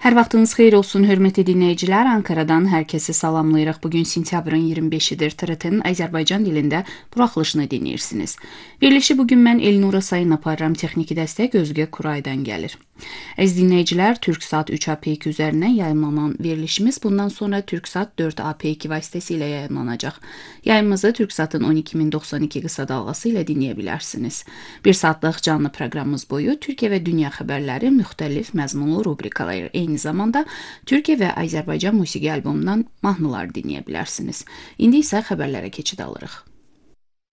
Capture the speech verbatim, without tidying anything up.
Hər vaxtınız xeyir olsun, hörmətli dinləyicilər. Ankaradan hər kəsi salamlayırıq. Bugün sentyabrın iyirmi beşidir. T R T-nin Azərbaycan dilində buraxılışını dinləyirsiniz. Verilişi bugün mən Elnura Sayın aparıram. Texniki dəstək Özgə Kuraydan gəlir. Əziz dinləyicilər, Türksat üç A P iki üzərindən yayımlanan verilişimiz bundan sonra Türksat dörd A P iki vasitəsilə yayımlanacaq. Yayımımızı Türksatın on iki min doxsan iki qısa dalğası ilə dinləyə bilərsiniz. Bir saatlıq canlı proqramımız boyu Türkiyə və dünya xəbərləri, müxtəlif məzmunlu rubrikalar, eyni zamanda Türkiyə və Azərbaycan musiqi albomundan mahnılar dinləyə bilərsiniz. İndi isə xəbərlərə keçid alırıq.